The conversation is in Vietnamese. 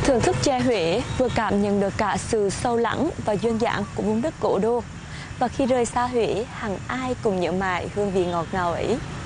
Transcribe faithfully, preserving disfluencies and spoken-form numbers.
Thưởng thức chè Huế vừa cảm nhận được cả sự sâu lắng và duyên dáng của vùng đất cố đô. Và khi rời xa Huế, hẳn ai cũng nhớ mãi hương vị ngọt ngào ấy.